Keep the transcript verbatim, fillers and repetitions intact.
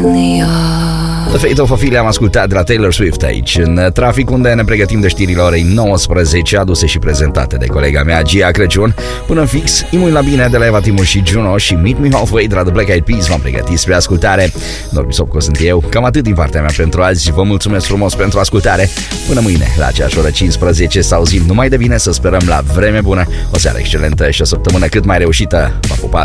The Fate of Ophelia am ascultat de la Taylor Swift aici, în trafic, unde ne pregătim de știrile orei nouăsprezece, aduse și prezentate de colega mea Gia Crăciun. Până în fix, Imui la bine de la Eva Timu și Juno și Meet Me Halfway de la The Black Eyed Peas v-am pregătit spre ascultare. Norbi Sopco sunt eu, cam atât din partea mea pentru azi. Vă mulțumesc frumos pentru ascultare. Până mâine, la aceeași oră cincisprezece, să auzim numai de bine, să sperăm la vreme bună, o seară excelentă și o săptămână cât mai reușită. V-a pupat!